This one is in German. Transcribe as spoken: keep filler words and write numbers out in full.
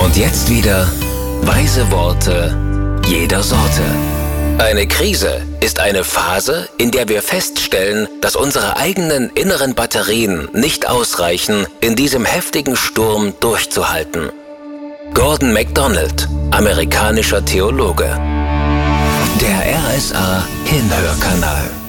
Und jetzt wieder weise Worte jeder Sorte. Eine Krise ist eine Phase, in der wir feststellen, dass unsere eigenen inneren Batterien nicht ausreichen, in diesem heftigen Sturm durchzuhalten. Gordon MacDonald, amerikanischer Theologe. Der R S A Hinhörkanal.